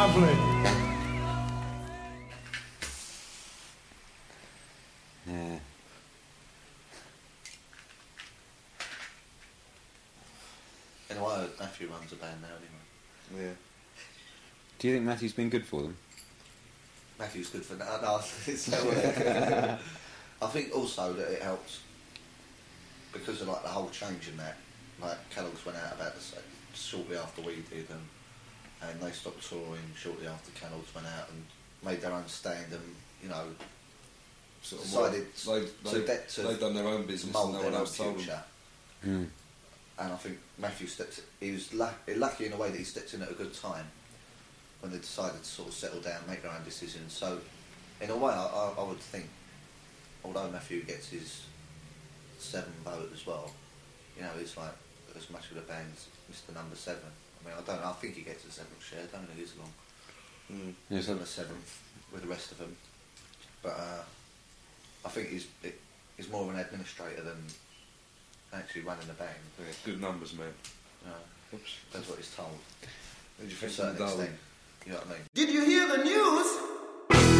Lovely. Yeah. Anyway, Matthew runs a band now anyway. Yeah. Do you think Matthew's been good for them? Matthew's good for that. No, I think also that it helps because of like the whole change in that. Like Kellogg's went out about the same shortly after we did, and they stopped touring shortly after Kellogg's went out and made their own stand, and you know, Sort of decided they've done their own business mould and no their one own else told them. future. Mm. And I think Matthew he was lucky in a way that he stepped in at a good time when they decided to sort of settle down, make their own decisions. So, in a way, I would think, although Matthew gets his 7 vote as well, you know, he's like as much of the band as Mr. Number 7. I mean, I think he gets a 7th share. I don't know who's long. He's on the 7th with the rest of them. But I think he's more of an administrator than actually running the band. Yeah, good numbers, man. Oops. That's what he's told. What did you To a think certain of the extent. Darwin? You know what I mean? Did you hear the news?